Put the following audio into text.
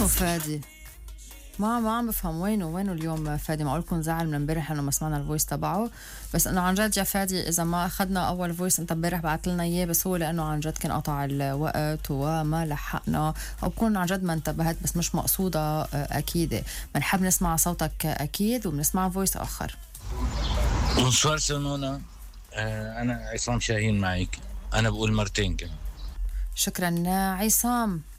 وينه فادي؟ ما عم بفهم وينه اليوم فادي. معقول يكون زعل من امبارح انه ما سمعنا الفويس تبعه. بس انه عن جد يا فادي اذا ما اخذنا اول فويس انت امبارح بعت لنا اياه، بس هو لانه عن جد كان قطع الوقت وما لحقنا، او بكون عن جد ما انتبهت، بس مش مقصوده اكيد. بنحب نسمع صوتك اكيد، وبنسمع فويس اخر. بونسوار سنونا. أنا عصام شاهين معك. أنا بقول مرتين كمان. شكرا عصام.